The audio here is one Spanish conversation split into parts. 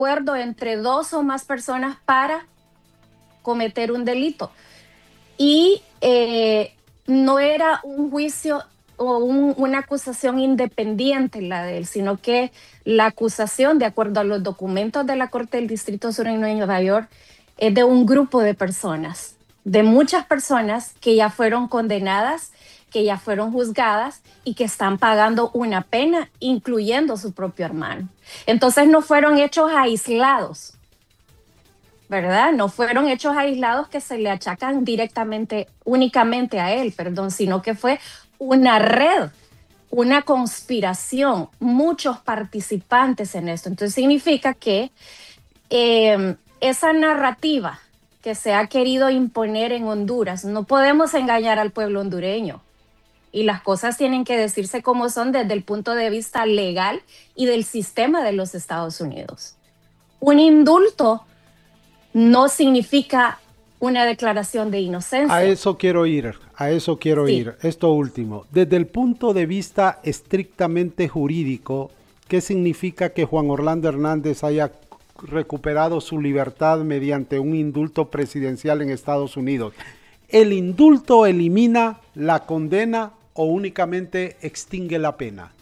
acuerdo entre dos o más personas para cometer un delito. Y no era un juicio o una acusación independiente la de él, sino que la acusación, de acuerdo a los documentos de la Corte del Distrito Sur en Nueva York, es de un grupo de personas, de muchas personas que ya fueron condenadas, que ya fueron juzgadas y que están pagando una pena, incluyendo su propio hermano. Entonces no fueron hechos aislados, ¿verdad? No fueron hechos aislados que se le achacan directamente, únicamente a él, perdón, sino que fue una red, una conspiración, muchos participantes en esto. Entonces significa que esa narrativa que se ha querido imponer en Honduras, no podemos engañar al pueblo hondureño. Y las cosas tienen que decirse como son desde el punto de vista legal y del sistema de los Estados Unidos. Un indulto no significa una declaración de A inocencia. eso quiero ir, a eso quiero Sí, ir. Esto último, desde el punto de vista estrictamente jurídico, ¿qué significa que Juan Orlando Hernández haya recuperado su libertad mediante un indulto presidencial en Estados Unidos? ¿El indulto elimina la condena o únicamente extingue la pena?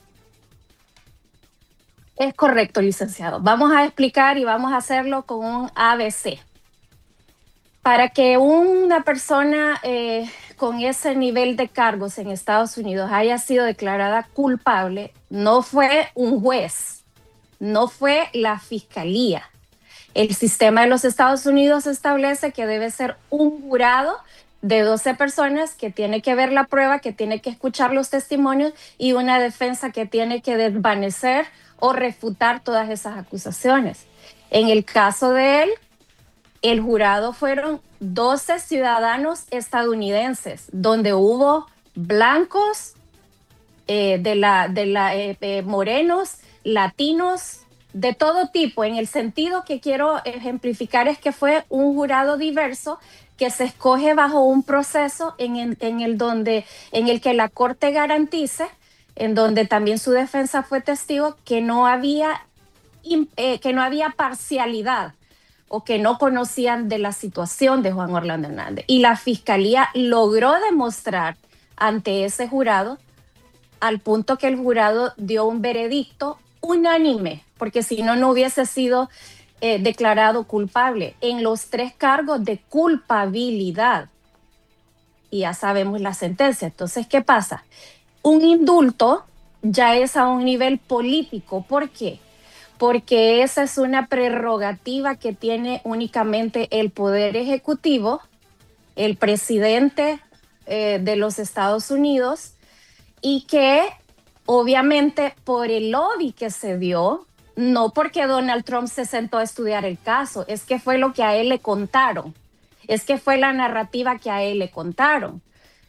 es correcto, licenciado. Vamos a explicar y vamos a hacerlo con un ABC. Para que una persona con ese nivel de cargos en Estados Unidos haya sido declarada culpable, no fue un juez, no fue la fiscalía. El sistema de los Estados Unidos establece que debe ser un jurado de 12 personas que tiene que ver la prueba, que tiene que escuchar los testimonios y una defensa que tiene que desvanecer o refutar todas esas acusaciones. En el caso de él, el jurado fueron 12 ciudadanos estadounidenses, donde hubo blancos, morenos, latinos, de todo tipo. En el sentido que quiero ejemplificar es que fue un jurado diverso que se escoge bajo un proceso en el que la Corte garantice, en donde también su defensa fue testigo, que no había parcialidad o que no conocían de la situación de Juan Orlando Hernández. Y la fiscalía logró demostrar ante ese jurado, al punto que el jurado dio un veredicto unánime, porque si no, no hubiese sido declarado culpable en los 3 cargos de culpabilidad. Y ya sabemos la sentencia. Entonces, ¿qué pasa? Un indulto ya es a un nivel político. ¿Por qué? Porque esa es una prerrogativa que tiene únicamente el Poder Ejecutivo, el presidente de los Estados Unidos, y que obviamente por el lobby que se dio, no porque Donald Trump se sentó a estudiar el caso, es que fue lo que a él le contaron, es que fue la narrativa que a él le contaron.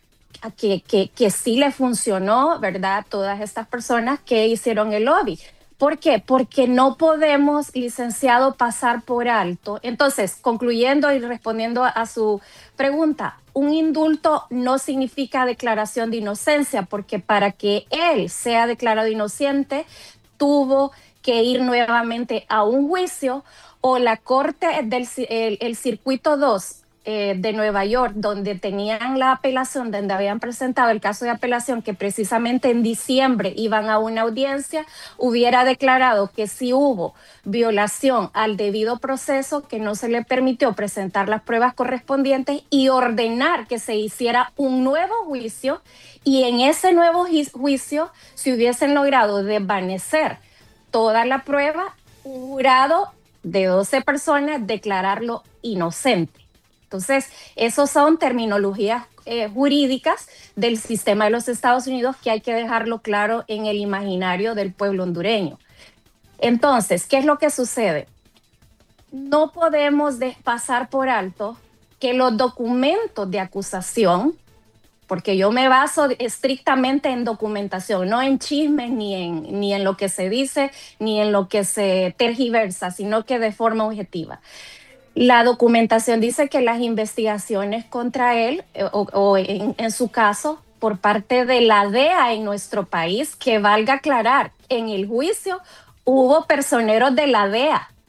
Que sí le funcionó, ¿verdad? Todas estas personas que hicieron el lobby. ¿Por qué? Porque no podemos, licenciado, pasar por alto. Entonces, concluyendo y respondiendo a su pregunta, un indulto no significa declaración de inocencia, porque para que él sea declarado inocente, tuvo que ir nuevamente a un juicio o la Corte el Circuito 2 de Nueva York, donde tenían la apelación, donde habían presentado el caso de apelación, que precisamente en diciembre iban a una audiencia, hubiera declarado que si hubo violación al debido proceso, que no se le permitió presentar las pruebas correspondientes y ordenar que se hiciera un nuevo juicio, y en ese nuevo juicio se hubiesen logrado desvanecer toda la prueba, un jurado de 12 personas declararlo inocente. Entonces, esos son terminologías jurídicas del sistema de los Estados Unidos que hay que dejarlo claro en el imaginario del pueblo hondureño. Entonces, ¿qué es lo que sucede? No podemos pasar por alto que los documentos de acusación, porque yo me baso estrictamente en documentación, no en chismes ni en lo que se dice, ni en lo que se tergiversa, sino que de forma objetiva. La documentación dice que las investigaciones contra él, o en su caso, por parte de la DEA en nuestro país, que valga aclarar, en el juicio hubo personeros de la DEA